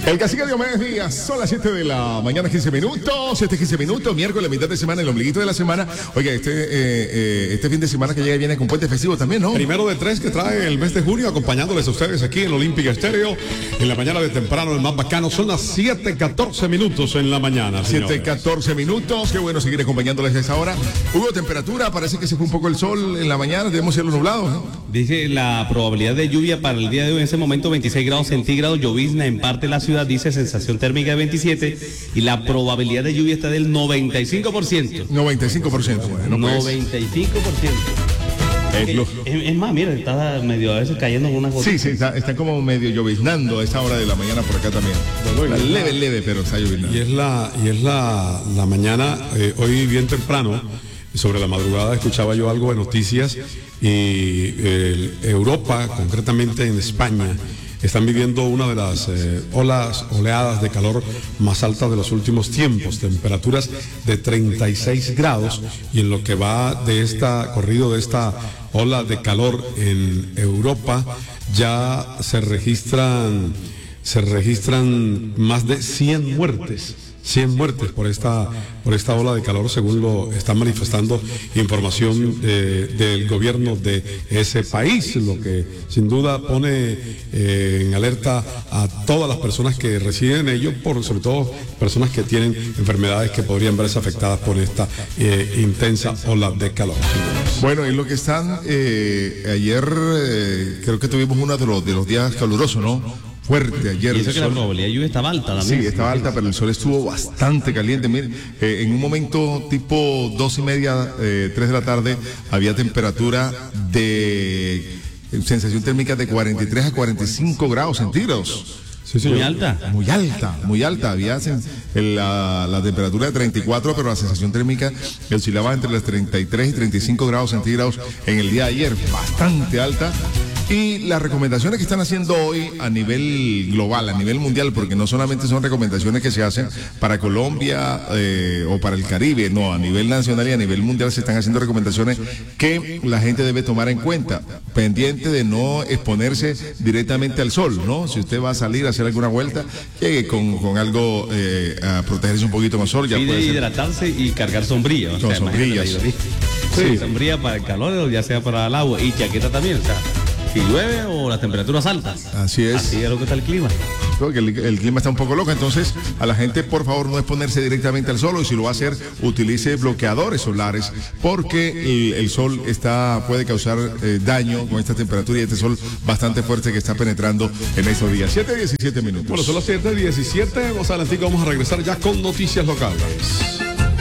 El cacique Diomedes Díaz, son las 7 de la mañana, 15 minutos. 15 minutos, miércoles, mitad de semana, el ombliguito de la semana. Oiga, este fin de semana que llega viene con puente festivo también, ¿no? Primero de tres que trae el mes de junio, acompañándoles a ustedes aquí en Olímpica Estéreo. En la mañana de temprano, el más bacano, son las 7:14 minutos en la mañana. 7:14 minutos, qué bueno seguir acompañándoles a esa hora. Hubo temperatura, parece que se fue un poco el sol en la mañana, tenemos cielo nublado, ¿no? Dice la probabilidad de lluvia para el día de hoy, en ese momento 26 grados centígrados, llovizna en parte de la ciudad, dice sensación térmica de 27, y la probabilidad de lluvia está del 95%. 95%, bueno, pues. 95%. Es más, mira, está medio a veces cayendo con unas gotas. Sí, está como medio lloviznando a esta hora de la mañana por acá también. Leve, pero está lloviznando. Y es la mañana, hoy bien temprano, sobre la madrugada escuchaba yo algo de noticias y Europa, concretamente en España, están viviendo una de las oleadas de calor más altas de los últimos tiempos, temperaturas de 36 grados, y en lo que va de esta ola de calor en Europa ya se registran más de 100 muertes. 100 muertes por esta ola de calor, según lo están manifestando información del gobierno de ese país, lo que sin duda pone en alerta a todas las personas que residen en ello, sobre todo personas que tienen enfermedades que podrían verse afectadas por esta intensa ola de calor. Bueno, y lo que están, ayer creo que tuvimos uno de los días calurosos, ¿no? Fuerte ayer. Y eso que la probabilidad de lluvia estaba alta también. Sí, estaba alta, pero el sol estuvo bastante caliente. Miren, en un momento tipo 2:30, 3 de la tarde, había temperatura de sensación térmica de 43 a 45 grados centígrados. Sí, muy alta. Muy alta. Había la temperatura de 34, pero la sensación térmica oscilaba entre los 33 y 35 grados centígrados en el día de ayer. Bastante alta. Y las recomendaciones que están haciendo hoy a nivel global, a nivel mundial, porque no solamente son recomendaciones que se hacen para Colombia o para el Caribe, no, a nivel nacional y a nivel mundial se están haciendo recomendaciones que la gente debe tomar en cuenta, pendiente de no exponerse directamente al sol, ¿no? Si usted va a salir a hacer alguna vuelta, llegue con algo a protegerse un poquito con sol. Ya puede hidratarse y cargar sombrilla. Con sombrillas. Sí, sombrilla para el calor, ya sea para el agua, y chaqueta también, o sea, si llueve o las temperaturas altas. Así es. Así es lo que está el clima. Creo que el clima está un poco loco, entonces a la gente por favor no exponerse directamente al sol, y si lo va a hacer, utilice bloqueadores solares, porque el sol puede causar daño con esta temperatura y este sol bastante fuerte que está penetrando en estos días. 7:17 minutos. Bueno, son las 7:17, más adelante vamos a regresar ya con noticias locales.